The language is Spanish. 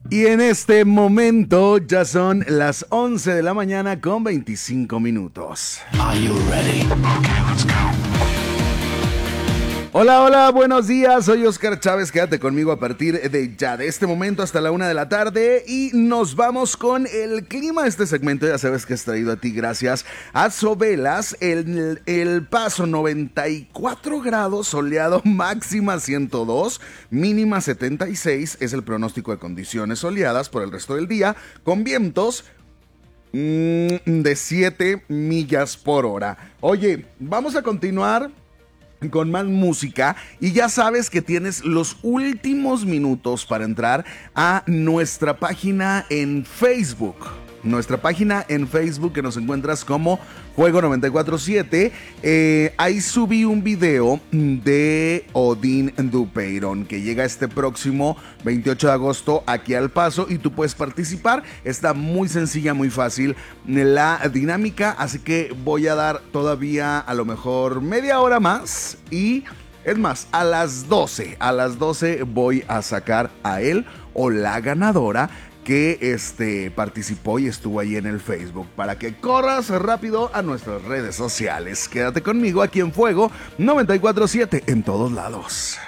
Y en este momento ya son las 11 de la mañana con 25 minutos. Are you ready? Okay, let's go. Hola, hola, buenos días, soy Oscar Chávez, quédate conmigo a partir de ya, de este momento hasta la 1 de la tarde y nos vamos con el clima. Este segmento ya sabes que es traído a ti gracias a Sobelas, el Paso 94 grados, soleado, máxima 102, mínima 76, es el pronóstico de condiciones soleadas por el resto del día, con vientos de 7 millas por hora. Oye, vamos a continuar con más música y ya sabes que tienes los últimos minutos para entrar a nuestra página en Facebook. Nuestra página en Facebook que nos encuentras como Juego 947. Ahí subí un video de Odín Dupeyron que llega este próximo 28 de agosto aquí al Paso y tú puedes participar. Está muy sencilla, muy fácil la dinámica, así que voy a dar todavía a lo mejor media hora más y es más, a las 12 voy a sacar a él o la ganadora que participó y estuvo ahí en el Facebook, para que corras rápido a nuestras redes sociales. Quédate conmigo aquí en Fuego 947 en todos lados.